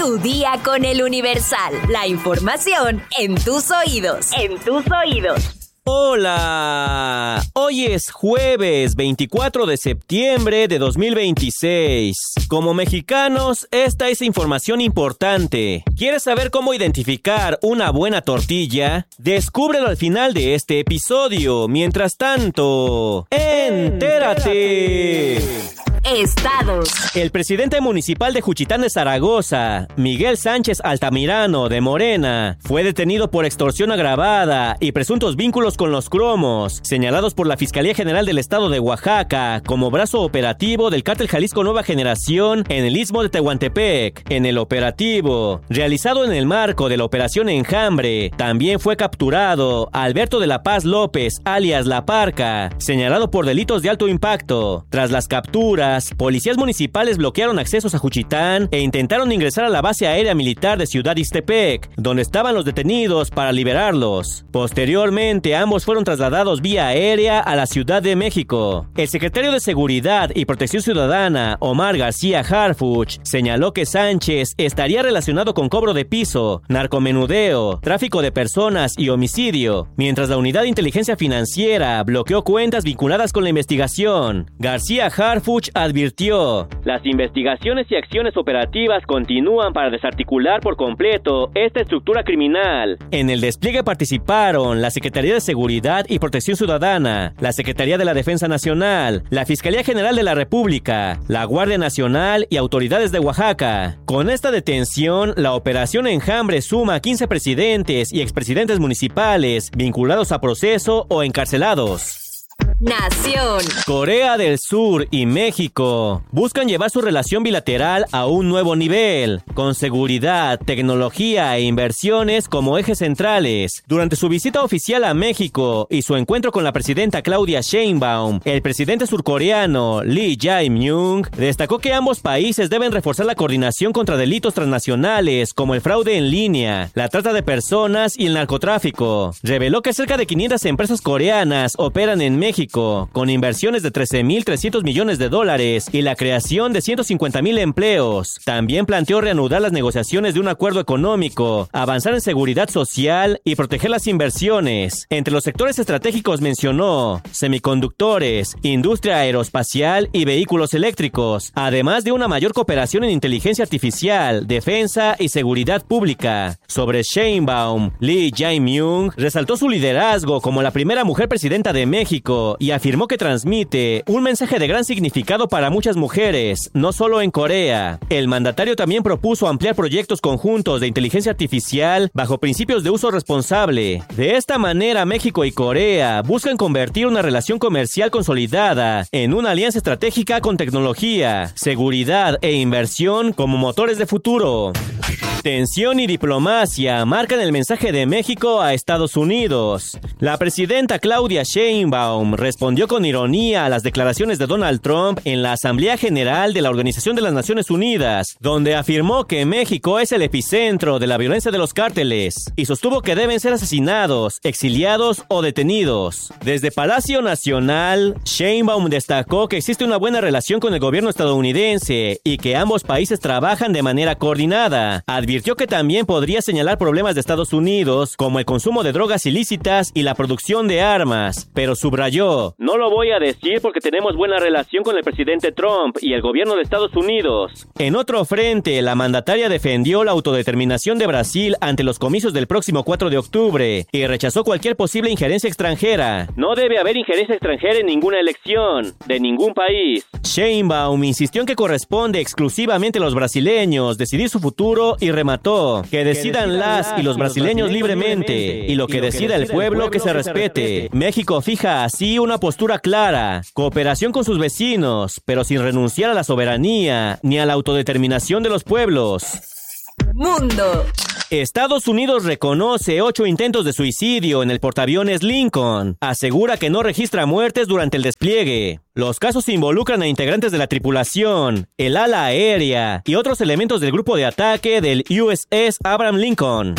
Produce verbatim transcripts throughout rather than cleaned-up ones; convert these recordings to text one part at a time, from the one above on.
Tu día con el Universal. La información en tus oídos. En tus oídos. Hola, hoy es jueves veinticuatro de septiembre de dos mil veintiséis. Como mexicanos, esta es información importante. ¿Quieres saber cómo identificar una buena tortilla? Descúbrelo al final de este episodio. Mientras tanto, ¡entérate! Estados. El presidente municipal de Juchitán de Zaragoza, Miguel Sánchez Altamirano, de Morena, fue detenido por extorsión agravada y presuntos vínculos con los cromos, señalados por la Fiscalía General del Estado de Oaxaca como brazo operativo del Cártel Jalisco Nueva Generación en el Istmo de Tehuantepec. En el operativo, realizado en el marco de la Operación Enjambre, también fue capturado Alberto de la Paz López, alias La Parca, señalado por delitos de alto impacto. Tras las capturas, policías municipales bloquearon accesos a Juchitán e intentaron ingresar a la base aérea militar de Ciudad Ixtepec, donde estaban los detenidos, para liberarlos. Posteriormente, ambos fueron trasladados vía aérea a la Ciudad de México. El secretario de Seguridad y Protección Ciudadana, Omar García Harfuch, señaló que Sánchez estaría relacionado con cobro de piso, narcomenudeo, tráfico de personas y homicidio, mientras la Unidad de Inteligencia Financiera bloqueó cuentas vinculadas con la investigación. García Harfuch advirtió: las investigaciones y acciones operativas continúan para desarticular por completo esta estructura criminal. En el despliegue participaron la Secretaría de Seguridad y Protección Ciudadana, la Secretaría de la Defensa Nacional, la Fiscalía General de la República, la Guardia Nacional y autoridades de Oaxaca. Con esta detención, la Operación Enjambre suma a quince presidentes y expresidentes municipales vinculados a proceso o encarcelados. Nación. Corea del Sur y México buscan llevar su relación bilateral a un nuevo nivel, con seguridad, tecnología e inversiones como ejes centrales. Durante su visita oficial a México y su encuentro con la presidenta Claudia Sheinbaum, el presidente surcoreano Lee Jae-myung destacó que ambos países deben reforzar la coordinación contra delitos transnacionales como el fraude en línea, la trata de personas y el narcotráfico. Reveló que cerca de quinientas empresas coreanas operan en México, con inversiones de trece mil trescientos millones de dólares y la creación de ciento cincuenta mil empleos. También planteó reanudar las negociaciones de un acuerdo económico, avanzar en seguridad social y proteger las inversiones. Entre los sectores estratégicos mencionó semiconductores, industria aeroespacial y vehículos eléctricos, además de una mayor cooperación en inteligencia artificial, defensa y seguridad pública. Sobre Sheinbaum, Lee Jae-myung resaltó su liderazgo como la primera mujer presidenta de México y afirmó que transmite un mensaje de gran significado para muchas mujeres, no solo en Corea. El mandatario también propuso ampliar proyectos conjuntos de inteligencia artificial bajo principios de uso responsable. De esta manera, México y Corea buscan convertir una relación comercial consolidada en una alianza estratégica con tecnología, seguridad e inversión como motores de futuro. Tensión y diplomacia marcan el mensaje de México a Estados Unidos. La presidenta Claudia Sheinbaum respondió con ironía a las declaraciones de Donald Trump en la Asamblea General de la Organización de las Naciones Unidas, donde afirmó que México es el epicentro de la violencia de los cárteles y sostuvo que deben ser asesinados, exiliados o detenidos. Desde Palacio Nacional, Sheinbaum destacó que existe una buena relación con el gobierno estadounidense y que ambos países trabajan de manera coordinada. Advirtió que también podría señalar problemas de Estados Unidos, como el consumo de drogas ilícitas y la producción de armas, pero subrayó: no lo voy a decir porque tenemos buena relación con el presidente Trump y el gobierno de Estados Unidos. En otro frente, la mandataria defendió la autodeterminación de Brasil ante los comicios del próximo cuatro de octubre y rechazó cualquier posible injerencia extranjera. No debe haber injerencia extranjera en ninguna elección, de ningún país. Sheinbaum insistió en que corresponde exclusivamente a los brasileños decidir su futuro y remató: que decidan las y los brasileños libremente, y lo que decida el pueblo que se respete. México fija así una postura clara: cooperación con sus vecinos, pero sin renunciar a la soberanía ni a la autodeterminación de los pueblos. Mundo. Estados Unidos reconoce ocho intentos de suicidio en el portaaviones Lincoln. Asegura que no registra muertes durante el despliegue. Los casos involucran a integrantes de la tripulación, el ala aérea y otros elementos del grupo de ataque del U S S Abraham Lincoln.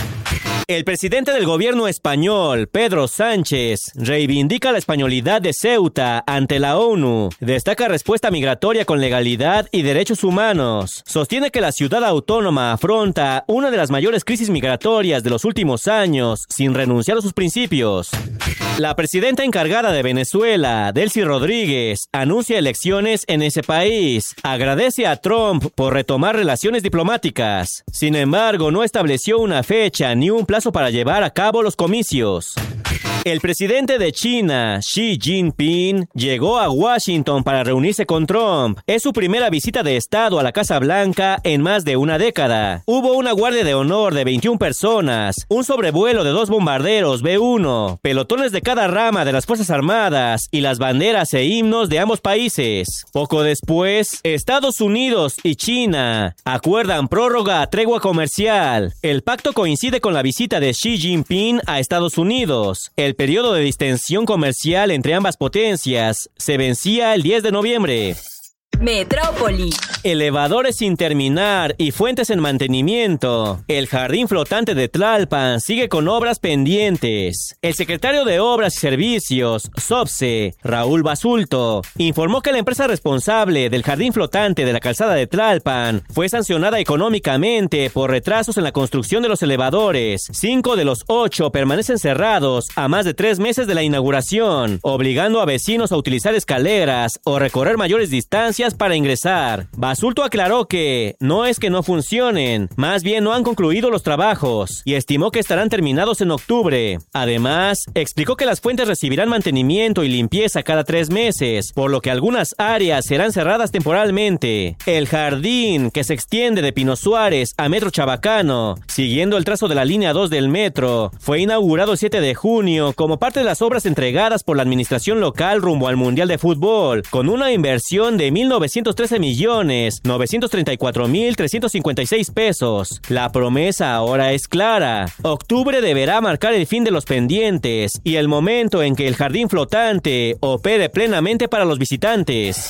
El presidente del gobierno español, Pedro Sánchez, reivindica la españolidad de Ceuta ante la ONU. Destaca respuesta migratoria con legalidad y derechos humanos. Sostiene que la ciudad autónoma afronta una de las mayores crisis migratorias de los últimos años sin renunciar a sus principios. La presidenta encargada de Venezuela, Delcy Rodríguez, anuncia elecciones en ese país. Agradece a Trump por retomar relaciones diplomáticas. Sin embargo, no estableció una fecha ni un plazo para llevar a cabo los comicios. El presidente de China, Xi Jinping, llegó a Washington para reunirse con Trump. Es su primera visita de Estado a la Casa Blanca en más de una década. Hubo una guardia de honor de veintiuna personas, un sobrevuelo de dos bombarderos B uno, pelotones de cada rama de las Fuerzas Armadas y las banderas e himnos de ambos países. Poco después, Estados Unidos y China acuerdan prórroga a tregua comercial. El pacto coincide con la visita de Xi Jinping a Estados Unidos. El periodo de distensión comercial entre ambas potencias se vencía el diez de noviembre. Metrópoli. Elevadores sin terminar y fuentes en mantenimiento. El jardín flotante de Tlalpan sigue con obras pendientes. El secretario de Obras y Servicios, SOBSE, Raúl Basulto, informó que la empresa responsable del jardín flotante de la calzada de Tlalpan fue sancionada económicamente por retrasos en la construcción de los elevadores. Cinco de los ocho permanecen cerrados a más de tres meses de la inauguración, obligando a vecinos a utilizar escaleras o recorrer mayores distancias para ingresar. Basulto aclaró que no es que no funcionen, más bien no han concluido los trabajos y estimó que estarán terminados en octubre. Además, explicó que las fuentes recibirán mantenimiento y limpieza cada tres meses, por lo que algunas áreas serán cerradas temporalmente. El jardín, que se extiende de Pino Suárez a Metro Chabacano, siguiendo el trazo de la línea dos del metro, fue inaugurado el siete de junio como parte de las obras entregadas por la administración local rumbo al Mundial de Fútbol, con una inversión de mil novecientos trece millones novecientos treinta y cuatro mil trescientos cincuenta y seis pesos. La promesa ahora es clara. Octubre deberá marcar el fin de los pendientes y el momento en que el jardín flotante opere plenamente para los visitantes.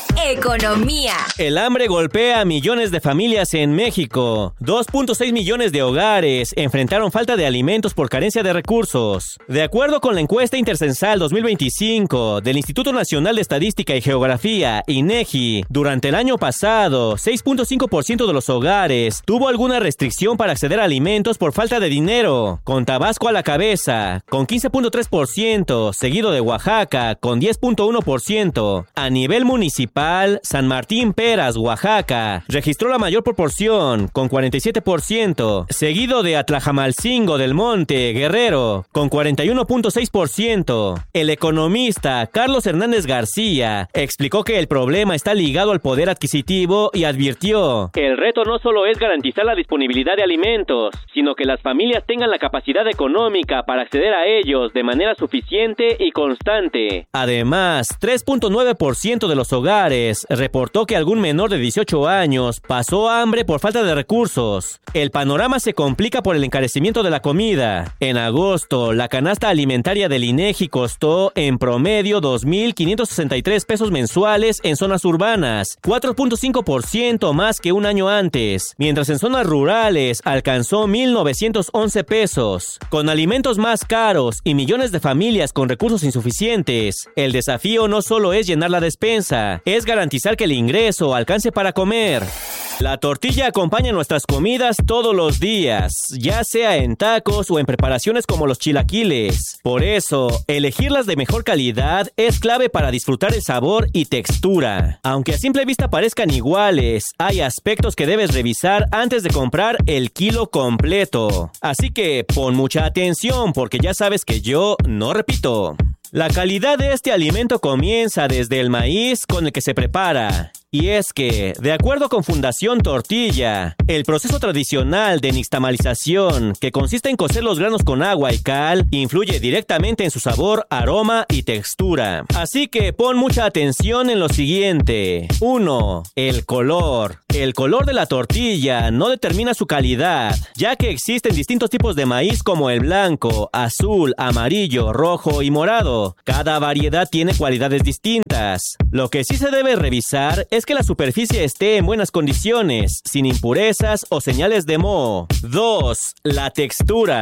Economía. El hambre golpea a millones de familias en México. dos punto seis millones de hogares enfrentaron falta de alimentos por carencia de recursos. De acuerdo con la encuesta intercensal dos mil veinticinco del Instituto Nacional de Estadística y Geografía, INEGI, durante el año pasado, seis punto cinco por ciento de los hogares tuvo alguna restricción para acceder a alimentos por falta de dinero, con Tabasco a la cabeza, con quince punto tres por ciento, seguido de Oaxaca, con diez punto uno por ciento. A nivel municipal, San Martín Peras, Oaxaca, registró la mayor proporción, con cuarenta y siete por ciento, seguido de Atlajamalcingo del Monte, Guerrero, con cuarenta y uno punto seis por ciento. El economista Carlos Hernández García explicó que el problema está ligado al poder adquisitivo y advirtió: el reto no solo es garantizar la disponibilidad de alimentos, sino que las familias tengan la capacidad económica para acceder a ellos de manera suficiente y constante. Además, tres punto nueve por ciento de los hogares reportó que algún menor de dieciocho años pasó hambre por falta de recursos. El panorama se complica por el encarecimiento de la comida. En agosto, la canasta alimentaria del INEGI costó en promedio dos mil quinientos sesenta y tres pesos mensuales en zonas urbanas, cuatro punto cinco por ciento más que un año antes, mientras en zonas rurales alcanzó mil novecientos once pesos. Con alimentos más caros y millones de familias con recursos insuficientes, el desafío no solo es llenar la despensa, es garantizar que el ingreso alcance para comer. La tortilla acompaña nuestras comidas todos los días, ya sea en tacos o en preparaciones como los chilaquiles. Por eso, elegirlas de mejor calidad es clave para disfrutar el sabor y textura. Aunque a simple vista parezcan iguales, hay aspectos que debes revisar antes de comprar el kilo completo. Así que pon mucha atención porque ya sabes que yo no repito. La calidad de este alimento comienza desde el maíz con el que se prepara. Y es que, de acuerdo con Fundación Tortilla, el proceso tradicional de nixtamalización, que consiste en cocer los granos con agua y cal, influye directamente en su sabor, aroma y textura. Así que pon mucha atención en lo siguiente. uno. El color. El color de la tortilla no determina su calidad, ya que existen distintos tipos de maíz como el blanco, azul, amarillo, rojo y morado. Cada variedad tiene cualidades distintas. Lo que sí se debe revisar es que la superficie esté en buenas condiciones, sin impurezas o señales de moho. dos. La textura.